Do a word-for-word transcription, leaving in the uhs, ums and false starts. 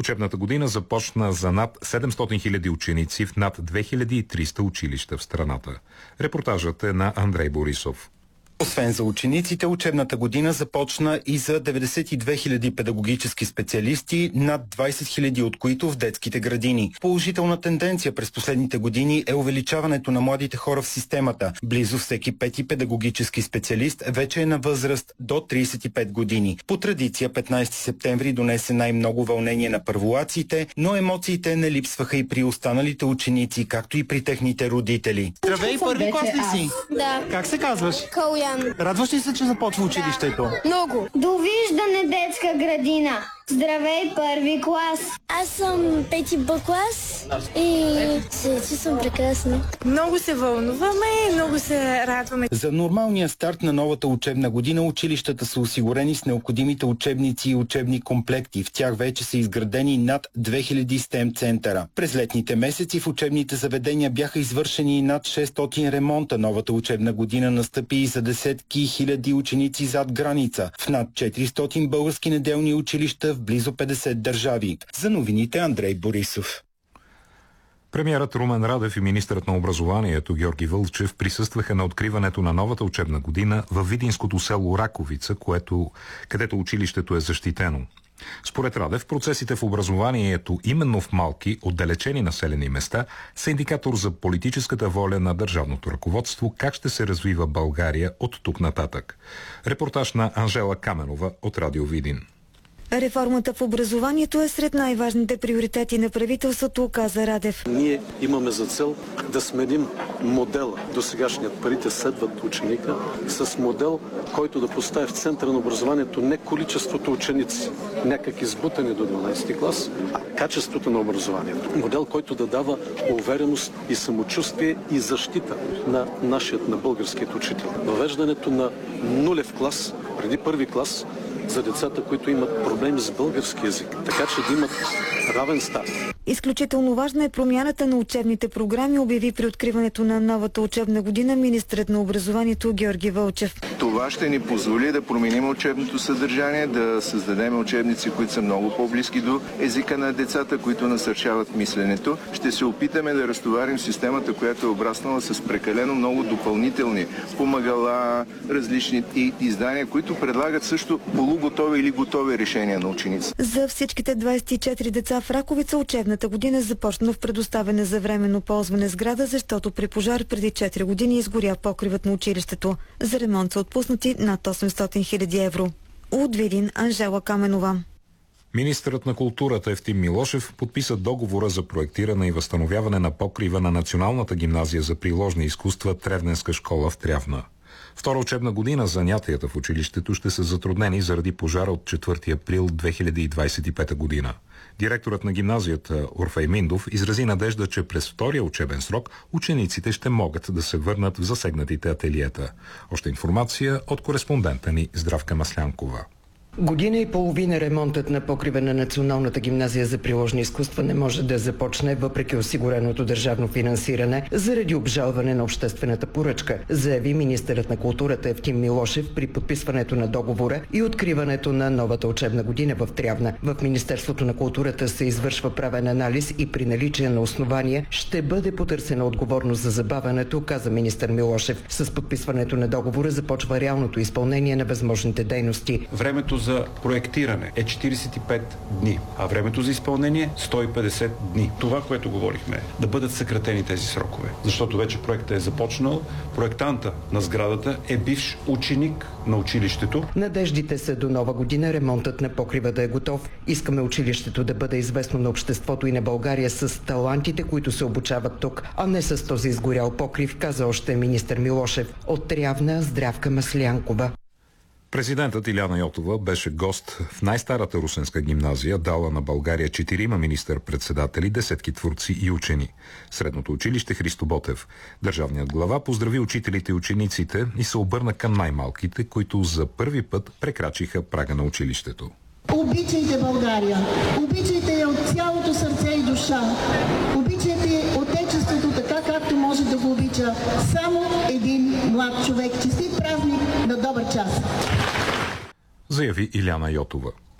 Учебната година започна за над седемстотин хиляди ученици в над две хиляди и триста училища в страната. Репортажът е на Андрей Борисов. Освен за учениците, учебната година започна и за деветдесет и две хиляди педагогически специалисти, над двадесет хиляди от които в детските градини. Положителна тенденция през последните години е увеличаването на младите хора в системата. Близо всеки пети педагогически специалист вече е на възраст до тридесет и пет години. По традиция петнадесети септември донесе най-много вълнение на първолаците, но емоциите не липсваха и при останалите ученици, както и при техните родители. Здравей, първи клас ли си? Да. Как се казваш? Калян. Радваш ли се, че започва училището? Да. Много. Довиждане, детска градина. Здравей, първи клас. Аз съм пети Б клас и се чувствам прекрасно. Много се вълнуваме и много се радваме. За нормалния старт на новата учебна година училищата са осигурени с необходимите учебници и учебни комплекти. В тях вече са изградени над две хиляди стем центъра. През летните месеци в учебните заведения бяха извършени над шестстотин ремонта. Новата учебна година настъпи и за десетки хиляди ученици зад граница. В над четиристотин български неделни училища в близо петдесет държави. За новините Андрей Борисов. Премиерът Румен Радев и министърът на образованието Георги Вълчев присъстваха на откриването на новата учебна година във видинското село Раковица, което, където училището е защитено. Според Радев, процесите в образованието именно в малки, отдалечени населени места са индикатор за политическата воля на държавното ръководство как ще се развива България от тук нататък. Репортаж на Анжела Каменова от Радио Видин. Реформата в образованието е сред най-важните приоритети на правителството, каза Радев. Ние имаме за цел да сменим модела. До сегашният парите следват ученика с модел, който да постави в центъра на образованието не количеството ученици, някак избутани до дванадесети клас, а качеството на образованието. Модел, който да дава увереност и самочувствие и защита на нашият, на българският учител. Въвеждането на нулев клас, преди първи клас, за децата, които имат проблеми с български език, така че да имат равен старт. Изключително важна е промяната на учебните програми, обяви при откриването на новата учебна година министрът на образованието Георги Вълчев. Това ще ни позволи да променим учебното съдържание, да създадем учебници, които са много по-близки до езика на децата, които насърчават мисленето. Ще се опитаме да разтоварим системата, която е обраснала с прекалено много допълнителни помагала, различни издания, които предлагат също полуготови или готови решения на ученици. За всичките двадесет и четири деца в Раковица учебната година започна в предоставяне за временно ползване сграда, защото при пожар преди четири години изгоря покривът на училището. За ремонт са отпуснати над осемстотин хиляди евро. От Видин, Анжела Каменова. Министърът на културата Евтим Милошев подписа договора за проектиране и възстановяване на покрива на Националната гимназия за приложни изкуства Тревненска школа в Трявна. Втора учебна година занятията в училището ще са затруднени заради пожара от четвърти април две хиляди двадесет и пета година. Директорът на гимназията Орфей Миндов изрази надежда, че през втория учебен срок учениците ще могат да се върнат в засегнатите ателиета. Още информация от кореспондента ни Здравка Маслянкова. Година и половина ремонтът на покрива на Националната гимназия за приложни изкуства не може да започне въпреки осигуреното държавно финансиране заради обжалване на обществената поръчка, заяви министърът на културата Евтим Милошев при подписването на договора и откриването на новата учебна година в Трявна. В Министерството на културата се извършва правен анализ и при наличие на основания ще бъде потърсена отговорност за забавянето, каза министър Милошев. С подписването на договора започва реалното изпълнение на възможните дейности. Времето за проектиране е четиридесет и пет дни, а времето за изпълнение сто и петдесет дни. Това, което говорихме, да бъдат съкратени тези срокове, защото вече проектът е започнал. Проектанта на сградата е бивш ученик на училището. Надеждите са до нова година ремонтът на покрива да е готов. Искаме училището да бъде известно на обществото и на България с талантите, които се обучават тук, а не с този изгорял покрив, каза още министър Милошев. От Трявна, Здравка Маслянкова. Президентът Иляна Йотова беше гост в най-старата русенска гимназия, дала на България четирима министър-председатели, десетки творци и учени. Средното училище Христо Ботев. Държавният глава поздрави учителите и учениците и се обърна към най-малките, които за първи път прекрачиха прага на училището. Обичайте България! Обичайте я от цялото сърце и душа! Обичайте отечеството така, както може да го обича само един млад човек. Честит празник на добър час! Заяви Иляна Йотова.